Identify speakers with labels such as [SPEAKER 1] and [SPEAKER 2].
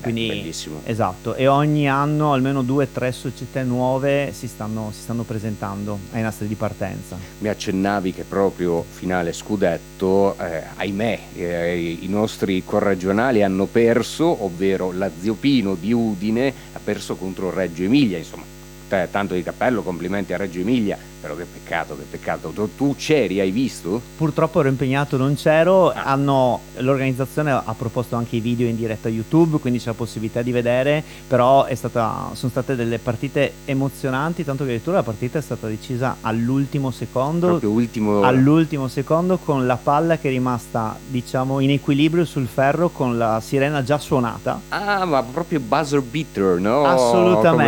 [SPEAKER 1] Quindi
[SPEAKER 2] bellissimo.
[SPEAKER 1] esatto, e ogni anno almeno 2 o 3 società nuove si stanno presentando ai nastri di partenza.
[SPEAKER 2] Mi accennavi che proprio finale scudetto, ahimè, i nostri corregionali hanno perso, ovvero la Ziopino di Udine ha perso contro Reggio Emilia, insomma, tanto di cappello, complimenti a Reggio Emilia, però che peccato, che peccato. Tu c'eri, hai visto?
[SPEAKER 1] Purtroppo ero impegnato, non c'ero. L'organizzazione ha proposto anche i video in diretta a YouTube, quindi c'è la possibilità di vedere, però sono state delle partite emozionanti, tanto che addirittura la partita è stata decisa all'ultimo secondo, con la palla che è rimasta, diciamo, in equilibrio sul ferro con la sirena già suonata.
[SPEAKER 2] Ah, ma proprio buzzer beater, no?
[SPEAKER 1] Assolutamente.